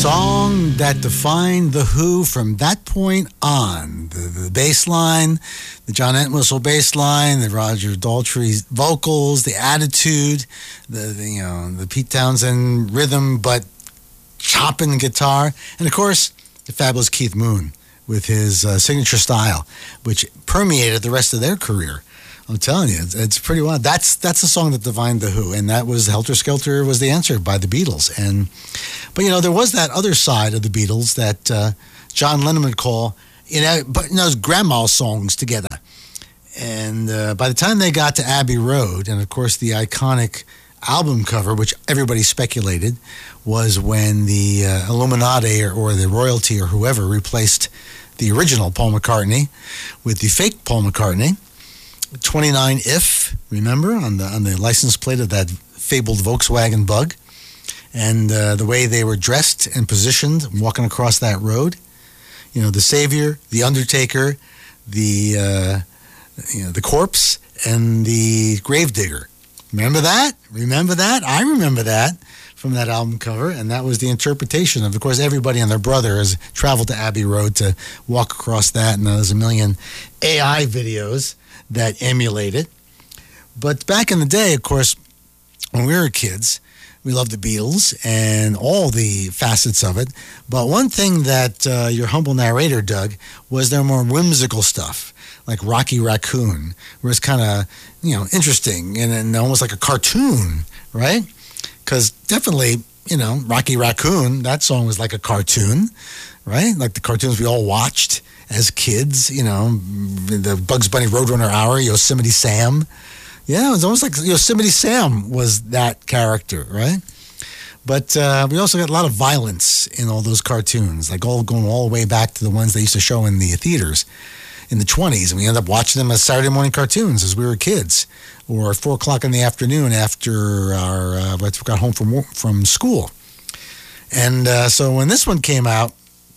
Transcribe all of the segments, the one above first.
song that defined The Who from that point on. The bass line, the John Entwistle bass line, the Roger Daltrey vocals, the attitude, the Pete Townsend rhythm, but chopping guitar, and of course, the fabulous Keith Moon with his signature style, which permeated the rest of their career. I'm telling you, it's pretty wild. That's the song that defined The Who, and that was Helter Skelter was the answer by the Beatles. But there was that other side of the Beatles that John Lennon would call, grandma songs together. And by the time they got to Abbey Road, and of course the iconic album cover, which everybody speculated was when the Illuminati or the royalty or whoever replaced the original Paul McCartney with the fake Paul McCartney. 29 If, remember, on the license plate of that fabled Volkswagen Bug, and the way they were dressed and positioned walking across that road. The Savior, the Undertaker, the corpse, and the gravedigger. Remember that? I remember that from that album cover, and that was the interpretation of course, everybody and their brother has traveled to Abbey Road to walk across that, and there's a million AI videos that emulate it. But back in the day, of course, when we were kids, we loved the Beatles and all the facets of it. But one thing that your humble narrator, Doug, was their more whimsical stuff, like Rocky Raccoon, where it's kind of, interesting and almost like a cartoon, right? Because definitely, Rocky Raccoon, that song was like a cartoon, right? Like the cartoons we all watched as kids, the Bugs Bunny Roadrunner Hour, Yosemite Sam. Yeah, it was almost like Yosemite Sam was that character, right? But we also got a lot of violence in all those cartoons, like going all the way back to the ones they used to show in the theaters in the 20s. And we ended up watching them as Saturday morning cartoons as we were kids, or 4 o'clock in the afternoon after our got home from school. And so when this one came out,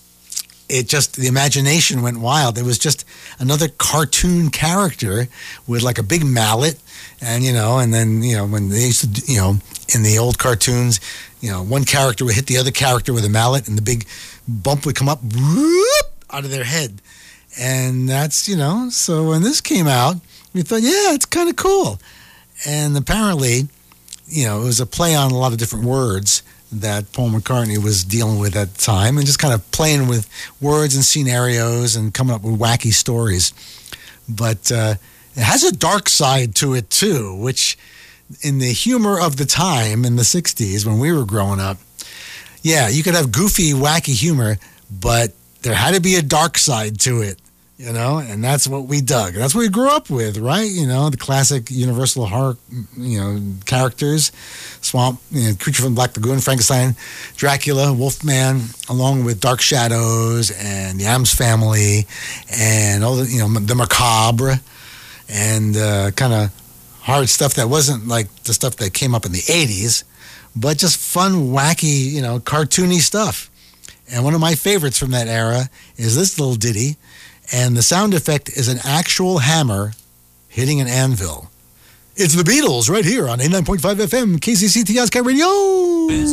the imagination went wild. It was just another cartoon character with like a big mallet, and then when they used to in the old cartoons, one character would hit the other character with a mallet, and the big bump would come up whoop, out of their head, and that's So when this came out, we thought, yeah, it's kind of cool, and apparently, it was a play on a lot of different words that Paul McCartney was dealing with at the time, and just kind of playing with words and scenarios and coming up with wacky stories. But it has a dark side to it too, which in the humor of the time in the 60s when we were growing up, yeah, you could have goofy, wacky humor, but there had to be a dark side to it, and that's what we dug. That's what we grew up with, right? The classic Universal horror, characters, Swamp, Creature from the Black Lagoon, Frankenstein, Dracula, Wolfman, along with Dark Shadows and the Addams Family, and all the, the macabre, and kind of hard stuff that wasn't like the stuff that came up in the 80s, but just fun, wacky, cartoony stuff. And one of my favorites from that era is this little ditty. And the sound effect is an actual hammer hitting an anvil. It's the Beatles right here on 89.5 FM, KCCTS Radio.